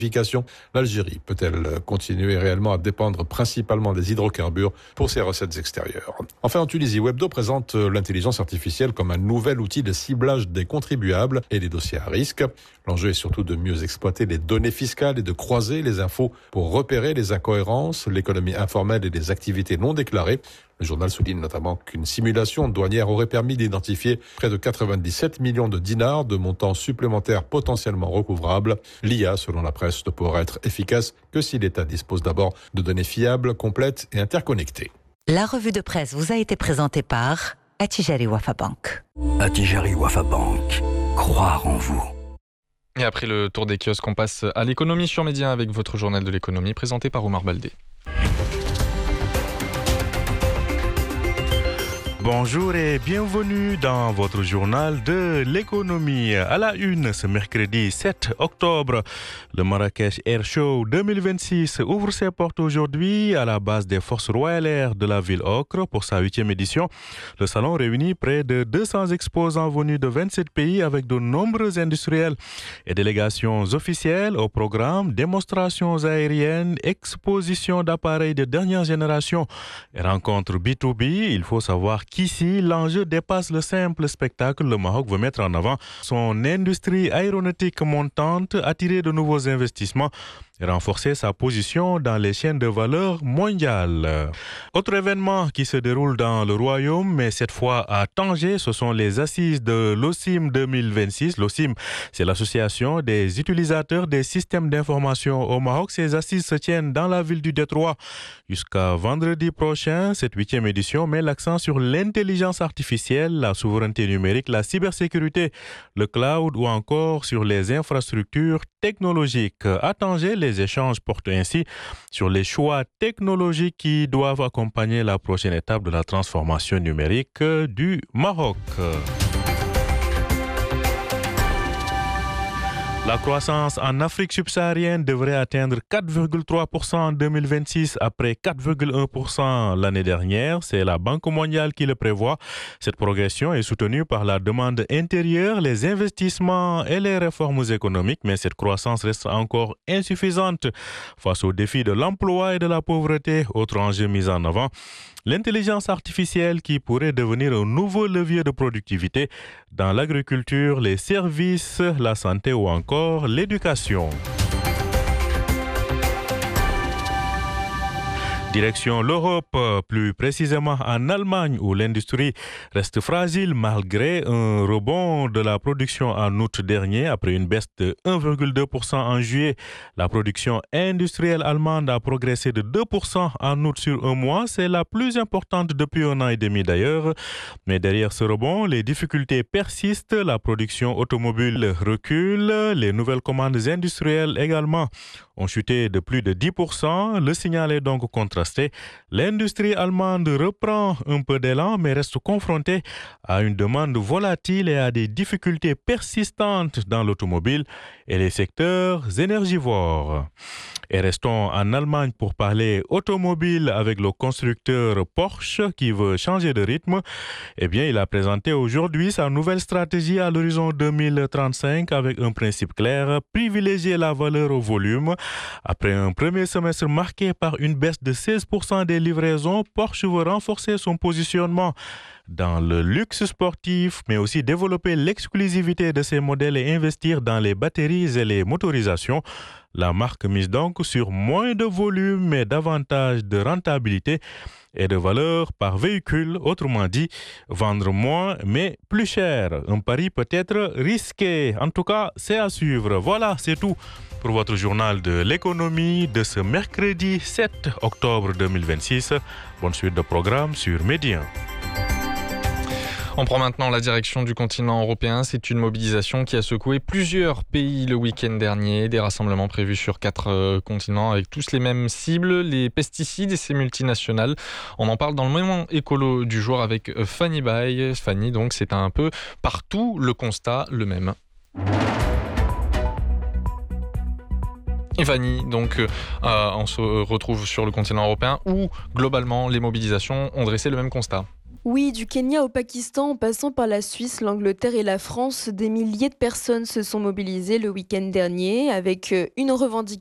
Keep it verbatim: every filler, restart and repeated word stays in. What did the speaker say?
L'Algérie peut-elle continuer réellement à dépendre principalement des hydrocarbures pour ses recettes extérieures? Enfin, en Tunisie, Webdo présente l'intelligence artificielle comme un nouvel outil de ciblage des contribuables et des dossiers à risque. L'enjeu est surtout de mieux exploiter les données fiscales et de croiser les infos pour repérer les incohérences, l'économie informelle et les activités non déclarées. Le journal souligne notamment qu'une simulation douanière aurait permis d'identifier près de quatre-vingt-dix-sept millions de dinars de montants supplémentaires potentiellement recouvrables. L'I A, selon la presse, ne pourra être efficace que si l'État dispose d'abord de données fiables, complètes et interconnectées. La revue de presse vous a été présentée par Attijari Wafa Bank. Attijari Wafa Bank. Croire en vous. Et après le tour des kiosques, on passe à l'économie sur Média avec votre journal de l'économie présenté par Omar Baldé. Bonjour et bienvenue dans votre journal de l'économie. À la une, ce mercredi sept octobre, le Marrakech Air Show deux mille vingt-six ouvre ses portes aujourd'hui à la base des forces royales air de la ville Ocre pour sa huitième édition. Le salon réunit près de deux cents exposants venus de vingt-sept pays avec de nombreux industriels et délégations officielles au programme, démonstrations aériennes, expositions d'appareils de dernière génération et rencontres B deux B. Il faut savoir qu'ici, l'enjeu dépasse le simple spectacle. Le Maroc veut mettre en avant son industrie aéronautique montante, attirer de nouveaux investissements et renforcer sa position dans les chaînes de valeur mondiales. Autre événement qui se déroule dans le royaume, mais cette fois à Tanger, ce sont les assises de l'O S I M deux mille vingt-six. L'O S I M, c'est l'association des utilisateurs des systèmes d'information au Maroc. Ces assises se tiennent dans la ville du Détroit jusqu'à vendredi prochain. Cette huitième édition met l'accent sur l'intelligence artificielle, la souveraineté numérique, la cybersécurité, le cloud ou encore sur les infrastructures technologiques. À Tanger, les échanges portent ainsi sur les choix technologiques qui doivent accompagner la prochaine étape de la transformation numérique du Maroc. La croissance en Afrique subsaharienne devrait atteindre quatre virgule trois pour cent en deux mille vingt-six après quatre virgule un pour cent l'année dernière. C'est la Banque mondiale qui le prévoit. Cette progression est soutenue par la demande intérieure, les investissements et les réformes économiques, mais cette croissance reste encore insuffisante face aux défis de l'emploi et de la pauvreté. Autre enjeu mis en avant, l'intelligence artificielle qui pourrait devenir un nouveau levier de productivité dans l'agriculture, les services, la santé ou encore l'éducation. Direction l'Europe, plus précisément en Allemagne où l'industrie reste fragile malgré un rebond de la production en août dernier. Après une baisse de un virgule deux pour cent en juillet, la production industrielle allemande a progressé de deux pour cent en août sur un mois. C'est la plus importante depuis un an et demi d'ailleurs. Mais derrière ce rebond, les difficultés persistent. La production automobile recule. Les nouvelles commandes industrielles également ont chuté de plus de dix pour cent. Le signal est donc contrasté. L'industrie allemande reprend un peu d'élan mais reste confrontée à une demande volatile et à des difficultés persistantes dans l'automobile et les secteurs énergivores. Et restons en Allemagne pour parler automobile avec le constructeur Porsche qui veut changer de rythme. Eh bien, il a présenté aujourd'hui sa nouvelle stratégie à l'horizon deux mille trente-cinq avec un principe clair, privilégier la valeur au volume. Après un premier semestre marqué par une baisse de seize pour cent des livraisons, Porsche veut renforcer son positionnement dans le luxe sportif, mais aussi développer l'exclusivité de ses modèles et investir dans les batteries et les motorisations. La marque mise donc sur moins de volume mais davantage de rentabilité et de valeur par véhicule, autrement dit, vendre moins mais plus cher. Un pari peut-être risqué. En tout cas, c'est à suivre. Voilà, c'est tout pour votre journal de l'économie de ce mercredi sept octobre deux mille vingt-six. Bonne suite de programme sur Média. On prend maintenant la direction du continent européen. C'est une mobilisation qui a secoué plusieurs pays le week-end dernier. Des rassemblements prévus sur quatre euh, continents avec tous les mêmes cibles, les pesticides et ces multinationales. On en parle dans le moment écolo du jour avec Fanny Bay. Fanny, donc c'est un peu partout le constat le même. Et Fanny, donc euh, on se retrouve sur le continent européen où globalement les mobilisations ont dressé le même constat. Oui, du Kenya au Pakistan, en passant par la Suisse, l'Angleterre et la France, des milliers de personnes se sont mobilisées le week-end dernier avec euh, une revendication